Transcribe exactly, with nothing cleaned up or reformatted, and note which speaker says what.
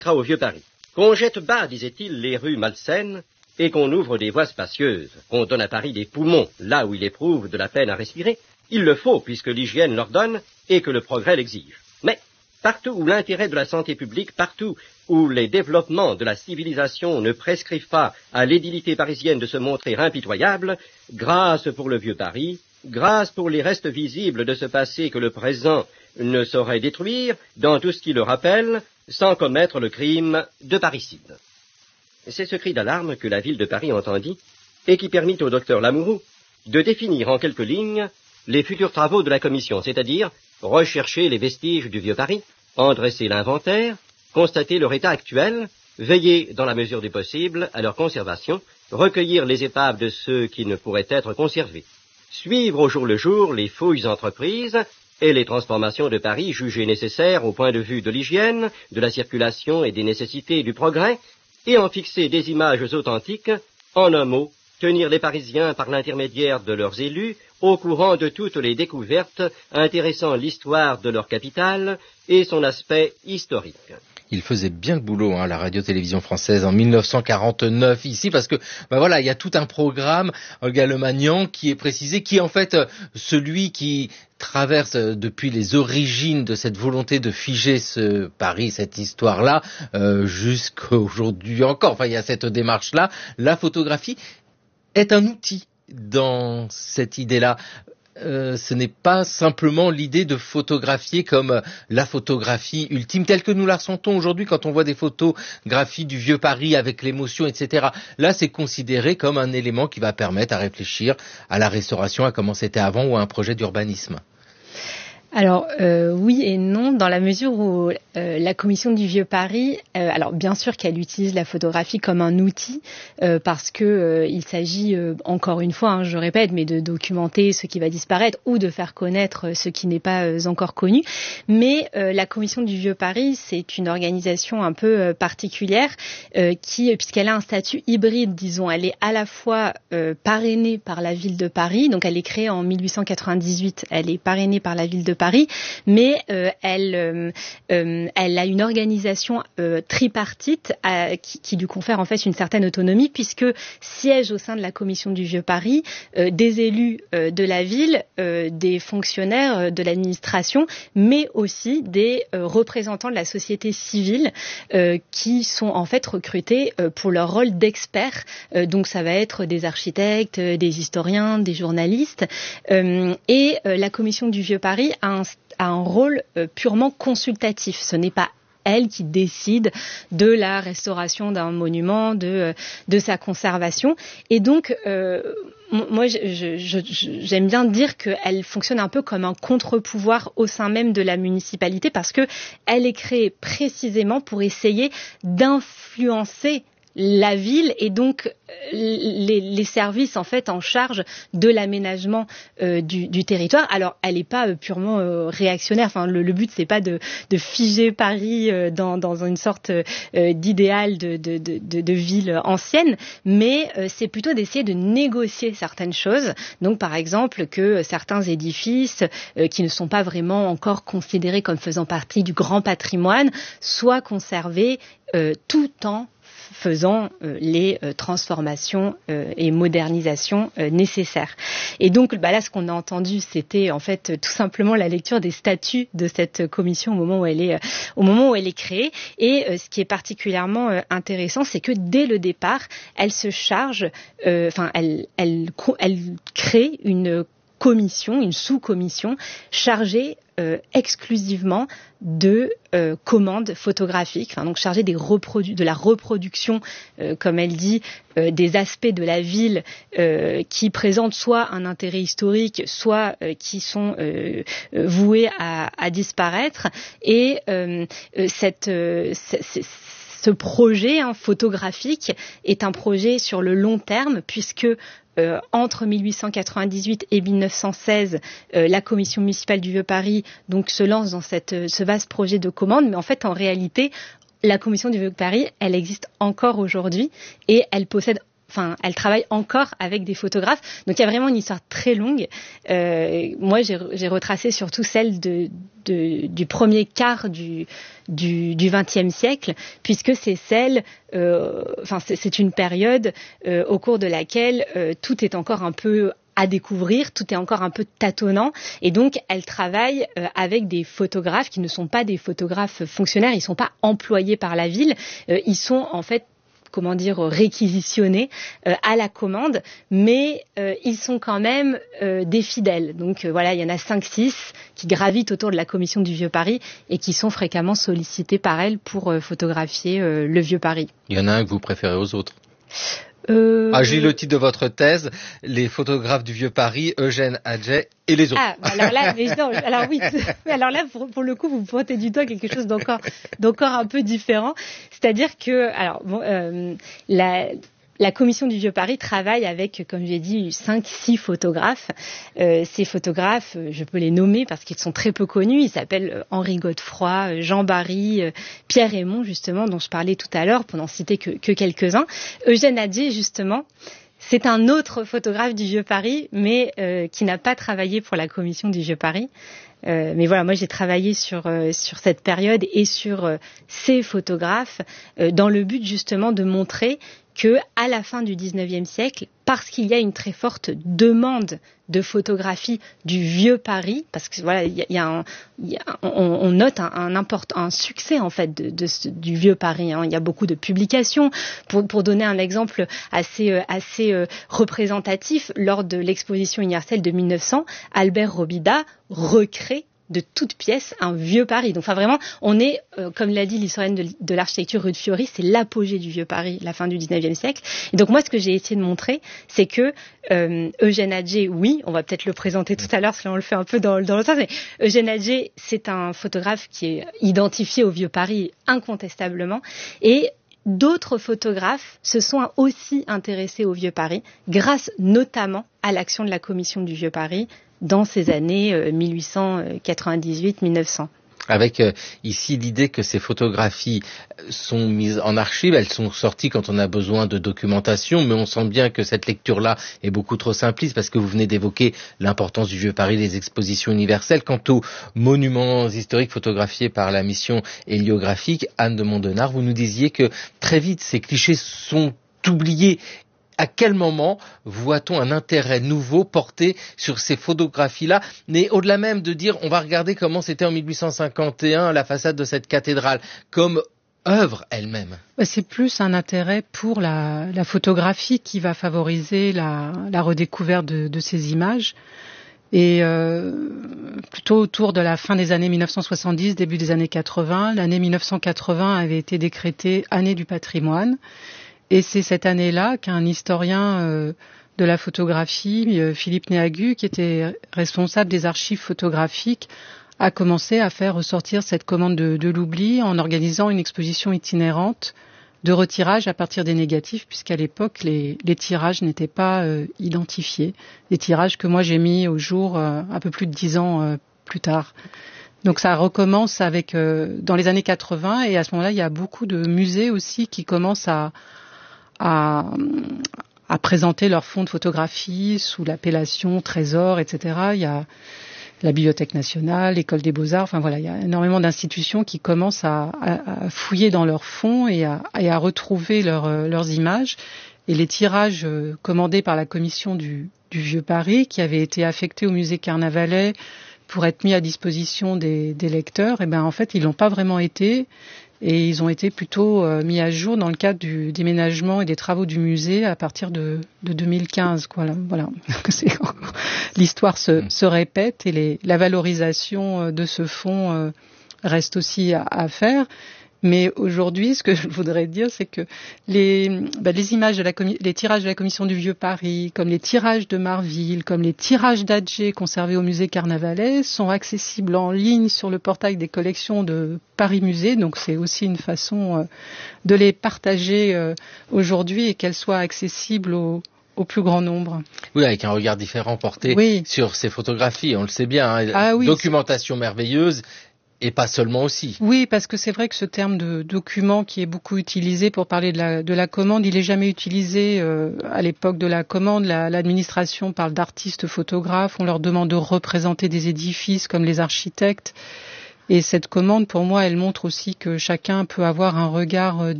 Speaker 1: au vieux Paris. Qu'on jette bas, disait-il, les rues malsaines et qu'on ouvre des voies spacieuses, qu'on donne à Paris des poumons, là où il éprouve de la peine à respirer, il le faut puisque l'hygiène l'ordonne et que le progrès l'exige. Mais partout où l'intérêt de la santé publique, partout où les développements de la civilisation ne prescrivent pas à l'édilité parisienne de se montrer impitoyable, grâce pour le vieux Paris, grâce pour les restes visibles de ce passé que le présent ne saurait détruire, dans tout ce qui le rappelle, sans commettre le crime de parricide. C'est ce cri d'alarme que la ville de Paris entendit et qui permit au docteur Lamourou de définir en quelques lignes les futurs travaux de la commission, c'est-à-dire rechercher les vestiges du vieux Paris, en dresser l'inventaire, constater leur état actuel, veiller dans la mesure du possible à leur conservation, recueillir les épaves de ceux qui ne pourraient être conservés, suivre au jour le jour les fouilles entreprises et les transformations de Paris jugées nécessaires au point de vue de l'hygiène, de la circulation et des nécessités du progrès, et en fixer des images authentiques, en un mot, tenir les Parisiens par l'intermédiaire de leurs élus au courant de toutes les découvertes intéressant l'histoire de leur capitale et son aspect historique.
Speaker 2: Il faisait bien le boulot, hein, la radio-télévision française en mille neuf cent quarante-neuf ici, parce que ben voilà, il y a tout un programme, Olga Lemagnan, qui est précisé, qui est en fait celui qui traverse depuis les origines de cette volonté de figer ce Paris, cette histoire-là, euh, jusqu'à aujourd'hui encore. Enfin, il y a cette démarche-là. La photographie est un outil dans cette idée-là. Euh, ce n'est pas simplement l'idée de photographier comme la photographie ultime telle que nous la ressentons aujourd'hui quand on voit des photographies du vieux Paris avec l'émotion, et cetera. Là, c'est considéré comme un élément qui va permettre à réfléchir à la restauration, à comment c'était avant ou à un projet d'urbanisme.
Speaker 3: Alors euh, oui et non, dans la mesure où euh, la commission du Vieux Paris, euh, alors bien sûr qu'elle utilise la photographie comme un outil euh, parce que euh, il s'agit euh, encore une fois, hein, je répète, mais de documenter ce qui va disparaître ou de faire connaître ce qui n'est pas euh, encore connu. Mais euh, la commission du Vieux Paris, c'est une organisation un peu euh, particulière euh, qui, puisqu'elle a un statut hybride, disons, elle est à la fois euh, parrainée par la ville de Paris, donc elle est créée en mille huit cent quatre-vingt-dix-huit, elle est parrainée par la ville de Paris, mais euh, elle, euh, euh, elle a une organisation euh, tripartite à, qui, qui lui confère en fait une certaine autonomie puisque siègent au sein de la commission du Vieux Paris euh, des élus euh, de la ville, euh, des fonctionnaires euh, de l'administration, mais aussi des euh, représentants de la société civile euh, qui sont en fait recrutés euh, pour leur rôle d'experts. Euh, donc ça va être des architectes, euh, des historiens, des journalistes. Euh, et euh, la commission du Vieux Paris a un a un rôle euh, purement consultatif. Ce n'est pas elle qui décide de la restauration d'un monument, de, euh, de sa conservation. Et donc, euh, moi, je, je, je, j'aime bien dire qu'elle fonctionne un peu comme un contre-pouvoir au sein même de la municipalité parce que elle est créée précisément pour essayer d'influencer la ville et donc les, les services en fait en charge de l'aménagement euh, du, du territoire. Alors, elle n'est pas euh, purement euh, réactionnaire. Enfin, le, le but c'est pas de, de figer Paris euh, dans, dans une sorte euh, d'idéal de, de, de, de, de ville ancienne, mais euh, c'est plutôt d'essayer de négocier certaines choses. Donc, par exemple, que certains édifices euh, qui ne sont pas vraiment encore considérés comme faisant partie du grand patrimoine soient conservés euh, tout en faisant euh, les euh, transformations euh, et modernisations euh, nécessaires. Et donc, bah là, ce qu'on a entendu, c'était en fait tout simplement la lecture des statuts de cette commission au moment où elle est, euh, au moment où elle est créée. Et euh, ce qui est particulièrement euh, intéressant, c'est que dès le départ, elle se charge, enfin, euh, elle, elle, elle crée une commission, une sous-commission chargée euh, exclusivement de euh, commandes photographiques, enfin donc chargée des reprodu- de la reproduction, euh, comme elle dit, euh, des aspects de la ville euh, qui présentent soit un intérêt historique, soit euh, qui sont euh, euh, voués à, à disparaître. Et euh, euh, cette euh, c'est, c'est, ce projet hein, photographique est un projet sur le long terme puisque Euh, entre mille huit cent quatre-vingt-dix-huit et mille neuf cent seize, euh, la commission municipale du Vieux-Paris donc se lance dans cette, euh, ce vaste projet de commande, mais en fait, en réalité, la commission du Vieux-Paris, elle existe encore aujourd'hui et elle possède enfin, elle travaille encore avec des photographes. Donc il y a vraiment une histoire très longue. Euh, moi, j'ai, j'ai retracé surtout celle de, de, du premier quart du du du vingtième siècle, puisque c'est celle, euh, enfin, c'est, c'est une période euh, au cours de laquelle euh, tout est encore un peu à découvrir, tout est encore un peu tâtonnant, et donc elle travaille euh, avec des photographes qui ne sont pas des photographes fonctionnaires, ils ne sont pas employés par la ville, euh, ils sont en fait, comment dire, réquisitionnés euh, à la commande, mais euh, ils sont quand même euh, des fidèles. Donc euh, voilà, il y en a cinq six qui gravitent autour de la commission du Vieux Paris et qui sont fréquemment sollicités par elle pour euh, photographier euh, le Vieux Paris.
Speaker 2: Il y en a un que vous préférez aux autres?
Speaker 3: Euh...
Speaker 2: Ah, j'ai le titre de votre thèse, les photographes du Vieux Paris, Eugène Hadjet et les autres.
Speaker 3: Ah, alors là, mais non, alors oui, alors là, pour, pour le coup, vous pointez du doigt quelque chose d'encore, d'encore un peu différent. C'est-à-dire que, alors, bon, euh, la, la commission du Vieux Paris travaille avec, comme j'ai dit, cinq, six photographes. Euh, ces photographes, je peux les nommer parce qu'ils sont très peu connus. Ils s'appellent Henri Godefroy, Jean Barry, Pierre Raymond, justement, dont je parlais tout à l'heure, pour n'en citer que, que quelques-uns. Eugène Hadjet, justement, c'est un autre photographe du Vieux Paris, mais euh, qui n'a pas travaillé pour la commission du Vieux Paris. Euh, mais voilà, moi j'ai travaillé sur euh, sur cette période et sur euh, ces photographes euh, dans le but justement de montrer que à la fin du dix-neuvième siècle, parce qu'il y a une très forte demande de photographie du Vieux Paris, parce que voilà, il y a, il y a, un, il y a on, on note un, un important un succès en fait de, de, de, du Vieux Paris. Hein. Il y a beaucoup de publications. Pour, pour donner un exemple assez assez euh, représentatif, lors de l'exposition universelle de mille neuf cents, Albert Robida recrée de toute pièce un Vieux Paris. Donc, enfin, vraiment, on est, euh, comme l'a dit l'historienne de, de l'architecture Ruth Fiori, c'est l'apogée du Vieux Paris, la fin du dix-neuvième siècle. Et donc, moi, ce que j'ai essayé de montrer, c'est que euh, Eugène Hadjet, oui, on va peut-être le présenter tout à l'heure, parce que là, on le fait un peu dans, dans le sens, mais Eugène Hadjet, c'est un photographe qui est identifié au Vieux Paris incontestablement. Et d'autres photographes se sont aussi intéressés au Vieux Paris, grâce notamment à l'action de la commission du Vieux Paris, dans ces années euh, mille huit cent quatre-vingt-dix-huit mille neuf cents.
Speaker 2: Avec euh, ici l'idée que ces photographies sont mises en archive, elles sont sorties quand on a besoin de documentation, mais on sent bien que cette lecture-là est beaucoup trop simpliste parce que vous venez d'évoquer l'importance du Vieux Paris, les expositions universelles. Quant aux monuments historiques photographiés par la mission héliographique, Anne de Mondenard, vous nous disiez que très vite ces clichés sont oubliés. À quel moment voit-on un intérêt nouveau porté sur ces photographies-là? Mais au-delà même de dire, on va regarder comment c'était en mille huit cent cinquante et un la façade de cette cathédrale, comme œuvre elle-même.
Speaker 4: C'est plus un intérêt pour la, la photographie qui va favoriser la, la redécouverte de, de ces images. Et euh, plutôt autour de la fin des années mille neuf cent soixante-dix, début des années quatre-vingts, l'année mille neuf cent quatre-vingts avait été décrétée année du patrimoine. Et c'est cette année-là qu'un historien euh, de la photographie, euh, Philippe Néagu, qui était responsable des archives photographiques, a commencé à faire ressortir cette commande de, de l'oubli en organisant une exposition itinérante de retirage à partir des négatifs, puisqu'à l'époque, les, les tirages n'étaient pas euh, identifiés. Des tirages que moi j'ai mis au jour euh, un peu plus de dix ans euh, plus tard. Donc ça recommence avec euh, dans les années quatre-vingts, et à ce moment-là, il y a beaucoup de musées aussi qui commencent à À, à présenter leurs fonds de photographie sous l'appellation trésor, et cetera. Il y a la Bibliothèque nationale, l'École des Beaux-Arts, enfin voilà, il y a énormément d'institutions qui commencent à, à, à fouiller dans leurs fonds et à, et à retrouver leur, leurs images. Et les tirages commandés par la commission du, du Vieux Paris, qui avaient été affectés au musée Carnavalet pour être mis à disposition des, des lecteurs, et ben en fait, ils l'ont pas vraiment été. Et ils ont été plutôt euh, mis à jour dans le cadre du déménagement et des travaux du musée à partir de, de deux mille quinze. Quoi, là, voilà. L'histoire se, se répète et les, la valorisation de ce fonds euh, reste aussi à, à faire. Mais aujourd'hui, ce que je voudrais dire, c'est que les, bah, les images de la commi- les tirages de la commission du Vieux Paris, comme les tirages de Marville, comme les tirages d'Adjet conservés au musée Carnavalet, sont accessibles en ligne sur le portail des collections de Paris Musée. Donc c'est aussi une façon euh, de les partager euh, aujourd'hui et qu'elles soient accessibles aux au plus grand nombre.
Speaker 2: Oui, avec un regard différent porté
Speaker 4: oui.
Speaker 2: sur ces photographies, on le sait bien. Hein.
Speaker 4: Ah, oui,
Speaker 2: documentation
Speaker 4: c'est...
Speaker 2: merveilleuse. Et pas seulement aussi.
Speaker 4: Oui, parce que c'est vrai que ce terme de document qui est beaucoup utilisé pour parler de la, de la commande, il est jamais utilisé euh, à l'époque de la commande. La, l'administration parle d'artistes photographes, on leur demande de représenter des édifices comme les architectes. Et cette commande, pour moi, elle montre aussi que chacun peut avoir un regard